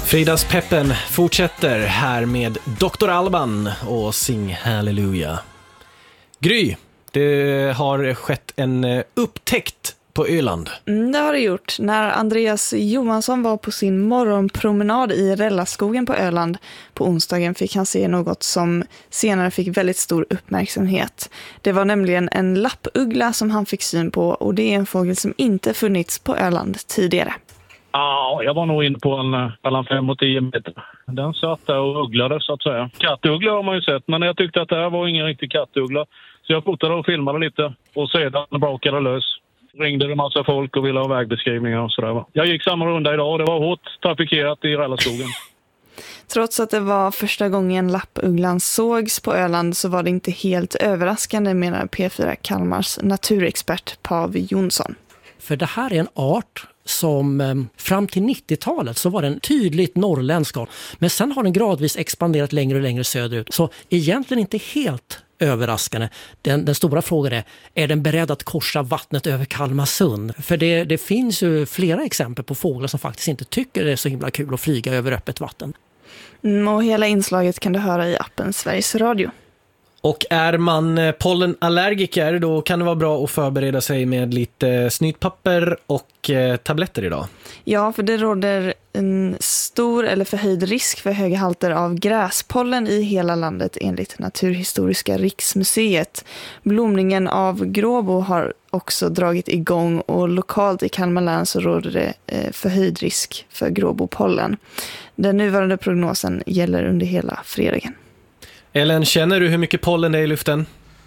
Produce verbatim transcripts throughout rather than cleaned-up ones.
Fredagspeppen fortsätter här med doktor Alban och Sing Hallelujah. Gry, det har skett en upptäckt på Öland. Mm, det har det gjort. När Andreas Johansson var på sin morgonpromenad i Rällaskogen på Öland på onsdagen fick han se något som senare fick väldigt stor uppmärksamhet. Det var nämligen en lappuggla som han fick syn på, och det är en fågel som inte funnits på Öland tidigare. Ja, jag var nog inne på en mellan fem och tio meter. Den satt där och ugglade så att säga. Kattugla har man ju sett, men jag tyckte att det här var ingen riktig kattugla. Så jag fotade och filmade lite och sedan brakade lös. Ringde en massa folk och ville ha vägbeskrivningar och sådär. Jag gick samma runda idag och det var hårt trafikerat i Rällaskogen. Trots att det var första gången lappugglan sågs på Öland så var det inte helt överraskande, menar P fyra Kalmars naturexpert Pav Jonsson. För det här är en art som fram till nittiotalet så var den tydligt norrländsk art. Men sen har den gradvis expanderat längre och längre söderut. Så egentligen inte helt överraskande. Den, den stora frågan är, är den beredd att korsa vattnet över Kalmarsund? För det, det finns ju flera exempel på fåglar som faktiskt inte tycker det är så himla kul att flyga över öppet vatten. Mm, och hela inslaget kan du höra i appen Sveriges Radio. Och är man pollenallergiker, då kan det vara bra att förbereda sig med lite snytpapper och eh, tabletter idag. Ja, för det råder en stor eller förhöjd risk för höga halter av gräspollen i hela landet enligt Naturhistoriska riksmuseet. Blomningen av gråbo har också dragit igång, och lokalt i Kalmar län så råder det eh, förhöjd risk för gråbopollen. Den nuvarande prognosen gäller under hela fredagen. Ellen, känner du hur mycket pollen det är i luften?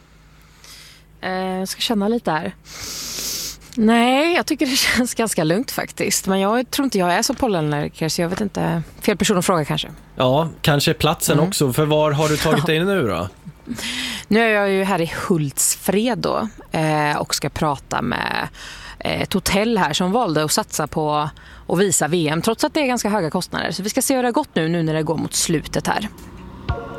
Eh, jag ska känna lite här. Nej, jag tycker det känns ganska lugnt faktiskt. Men jag tror inte jag är så pollenallergiker, så jag vet inte. Fel person att fråga kanske. Ja, kanske platsen mm. också. För var har du tagit dig nu då? Nu är jag ju här i Hultsfred då, eh, och ska prata med ett hotell här som valde att satsa på att visa V M trots att det är ganska höga kostnader. Så vi ska se hur det har gått nu, nu när det går mot slutet här.